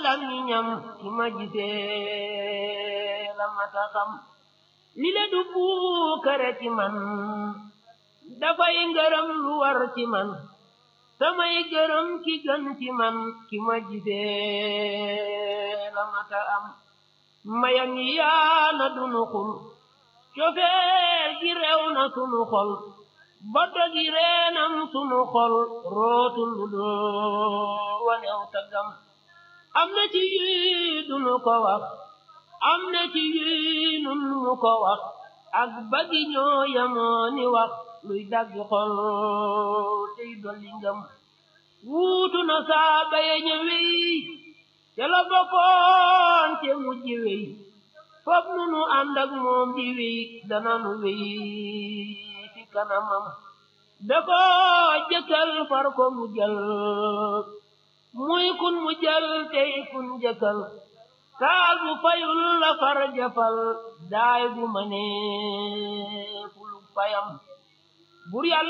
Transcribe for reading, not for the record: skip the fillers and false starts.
lamiñam ki ma gisee la mata xam li le du puukare ci man dafay ngërëm lu war ci man samay gërëm ki gën ci man ki ma gisee la mata am mayam yi yaana dunu xul cofeel gi rew na sunu xol boddo gi reenam sunu xol rootul lu doo wanew tagam am na ci yi dunu ko wax am na ci yi nun mu ko wax ak bagi ñoo yamoo ni wax luy dagg xol tey dolli ngëm wuutu na saaba ya ñëwey te la bokkoon te mujj wey fop nunu ànd ak moom di wey dananu wey fi kanamam da ko jëkkal far ko mu jël muy kun mu jël tey kun jëkkal taal bu fayul la far jafal daay bu mënee fulu fayam bur Yàlla